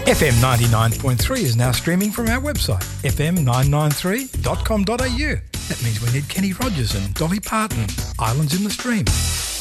FM 99.3 is now streaming from our website, fm993.com.au. That means we need Kenny Rogers and Dolly Parton, Islands in the Stream.